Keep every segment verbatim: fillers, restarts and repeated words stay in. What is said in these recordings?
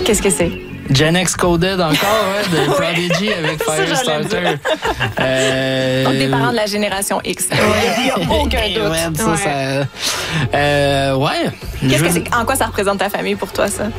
Qu'est-ce que c'est? Gen X Coded encore, ouais, de Prodigy avec Firestarter. Euh... Donc, des parents de la génération X. Il n'y a aucun doute. Ouais, ça, ouais. Ça, euh, ouais. Qu'est-ce que c'est, en quoi ça représente ta famille pour toi, ça?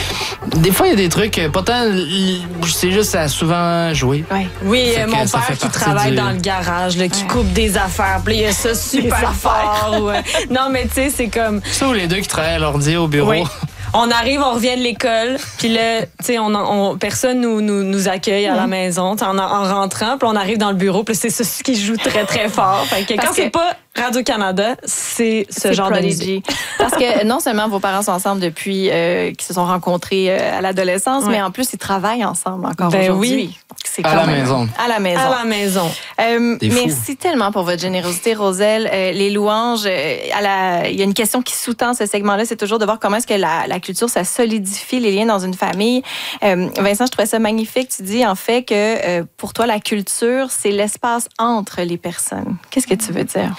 Des fois, il y a des trucs, pourtant, c'est juste à souvent jouer. Ouais. Oui, euh, mon père qui travaille du... dans le garage, là, qui ouais. coupe des affaires, puis il y a ça super fort. Ouais. Non, mais tu sais, c'est comme... Ça ou les deux qui travaillent à l'ordi au bureau. Oui. On arrive, on revient de l'école, puis là, tu sais, on, on, personne nous, nous, nous accueille à mmh. la maison, en, en rentrant, puis on arrive dans le bureau, puis c'est ça qui joue très, très fort. Fait que quand que... c'est pas Radio-Canada, c'est ce c'est genre Prodigy. de musique. Parce que non seulement vos parents sont ensemble depuis euh, qu'ils se sont rencontrés euh, à l'adolescence, ouais. mais en plus, ils travaillent ensemble encore ben aujourd'hui. Oui. C'est à, la même... maison. à la maison. À la maison. Euh, merci tellement pour votre générosité, Roselle. Euh, les louanges, euh, à la... il y a une question qui sous-tend ce segment-là, c'est toujours de voir comment est-ce que la, la culture, ça solidifie les liens dans une famille. Euh, Vincent, je trouvais ça magnifique. Tu dis en fait que euh, pour toi, la culture, c'est l'espace entre les personnes. Qu'est-ce que tu veux dire?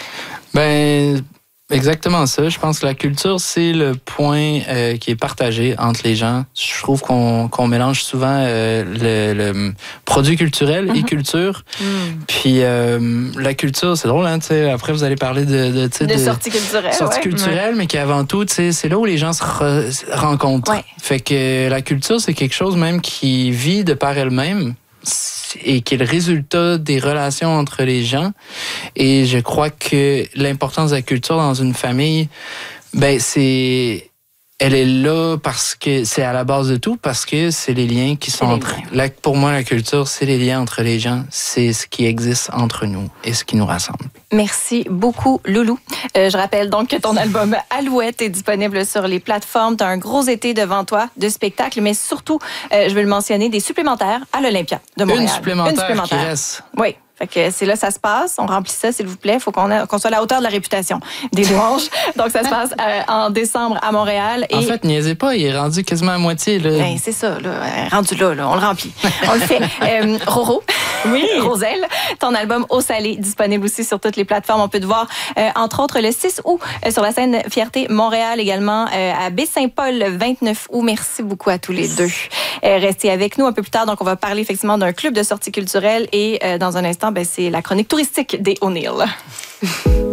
Ben... Exactement ça. Je pense que la culture, c'est le point euh, qui est partagé entre les gens. Je trouve qu'on, qu'on mélange souvent euh, le, le produit culturel mm-hmm. et culture. Mm. Puis euh, la culture, c'est drôle, hein, tu sais. Après, vous allez parler de... De, de, de sortie culturelle. Sortie ouais. culturelle, ouais. mais qui avant tout, tu sais, c'est là où les gens se re- rencontrent. Ouais. Fait que la culture, c'est quelque chose même qui vit de par elle-même et qui est le résultat des relations entre les gens. Et je crois que l'importance de la culture dans une famille, ben c'est... Elle est là parce que c'est à la base de tout, parce que c'est les liens qui sont entre... La, pour moi, la culture, c'est les liens entre les gens. C'est ce qui existe entre nous et ce qui nous rassemble. Merci beaucoup, Loulou. Euh, je rappelle donc que ton album Alouette est disponible sur les plateformes. Tu as un gros été devant toi de spectacles, mais surtout, euh, je veux le mentionner, des supplémentaires à l'Olympia de Montréal. Une supplémentaire, Une supplémentaire. qui reste. Oui. Fait que c'est là que ça se passe. On remplit ça, s'il vous plaît. Il faut qu'on, a, qu'on soit à la hauteur de la réputation des louanges. Donc, ça se passe euh, en décembre à Montréal. Et... En fait, niaisez pas, il est rendu quasiment à moitié. Là. Ben, c'est ça, là. Rendu là, là, on le remplit. On le fait. Euh, Roro, oui. Roselle, ton album Au Salé, disponible aussi sur toutes les plateformes. On peut te voir, euh, entre autres, le six août euh, sur la scène Fierté Montréal, également euh, à Baie-Saint-Paul le vingt-neuf août. Merci beaucoup à tous les deux. Euh, restez avec nous un peu plus tard. Donc, on va parler effectivement d'un club de sortie culturelle et euh, dans un instant, ben, c'est la chronique touristique des O'Neill.